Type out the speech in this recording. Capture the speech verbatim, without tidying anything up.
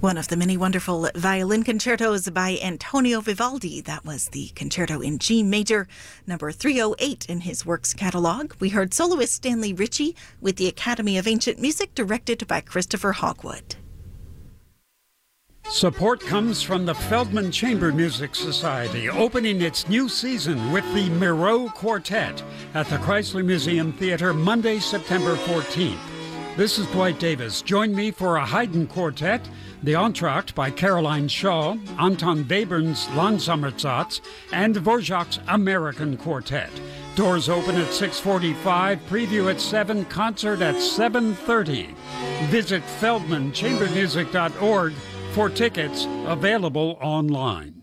One of the many wonderful violin concertos by Antonio Vivaldi. That was the concerto in G major, number three oh eight in his works catalog. We heard soloist Stanley Ritchie with the Academy of Ancient Music, directed by Christopher Hogwood. Support comes from the Feldman Chamber Music Society, opening its new season with the Miro Quartet at the Chrysler Museum Theater Monday, September fourteenth. This is Dwight Davis. Join me for a Haydn Quartet, the Entr'acte by Caroline Shaw, Anton Webern's Langsammersatz, and Dvorak's American Quartet. Doors open at six forty-five, preview at seven, concert at seven thirty. Visit feldman chamber music dot org for tickets, available online.